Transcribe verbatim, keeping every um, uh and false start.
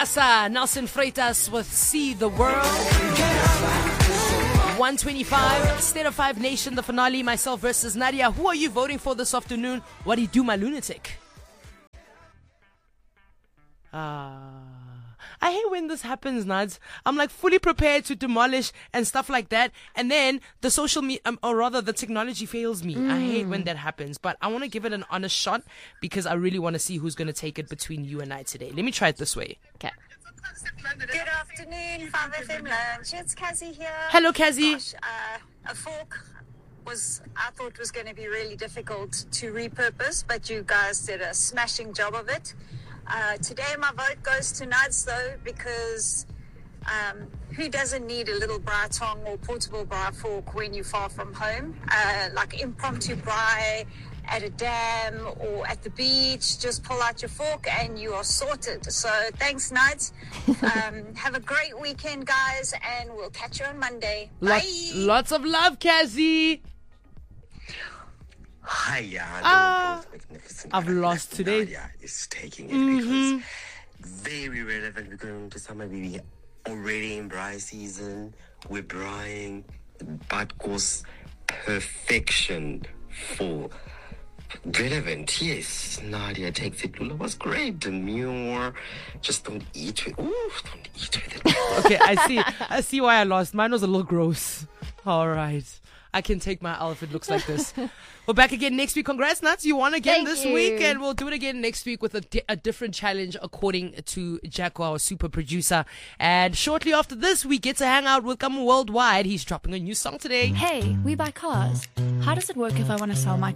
Casa, Nelson Freitas with See the World. one twenty-five, State of Five Nation, the finale, myself versus Nadia. Who are you voting for this afternoon? What do you do, my lunatic? Ah. Uh, I hate when this happens, Nads. I'm like fully prepared to demolish and stuff like that. And then the social media, um, or rather the technology fails me. Mm. I hate when that happens. But I want to give it an honest shot because I really want to see who's going to take it between you and I today. Let me try it this way. Okay. Good afternoon, five F M Lunch. It's Kazzy here. Hello, Kazzy. Gosh, uh, a fork was, I thought was going to be really difficult to repurpose, but you guys did a smashing job of it. Uh, today my vote goes to Nuds though, because um, who doesn't need a little braai tong or portable braai fork when you're far from home? Uh, like impromptu braai at a dam or at the beach, just pull out your fork and you are sorted. So thanks, Nuds. Um, have a great weekend, guys, and we'll catch you on Monday. Bye. Lots, lots of love, Kazzy. Hiya, Ah, magnificent. I've lost today. Nadia is taking it Mm-hmm. because very relevant. We're going to summer, baby. Already in braai season. We're braaiing, but course perfection for relevant. Yes, Nadia takes it. Lula was great. Demure. Just don't eat with. Ooh, don't eat with it. Okay, I see. I see why I lost. Mine was a little gross. All right. I can take my L if it looks like this. We're back again next week. Congrats, Nuts. You won again Thank this you. week. And we'll do it again next week with a, di- a different challenge according to Jacko, our super producer. And shortly after this, we get to hang out with Kamu Worldwide. He's dropping a new song today. Hey, we buy cars. How does it work if I want to sell my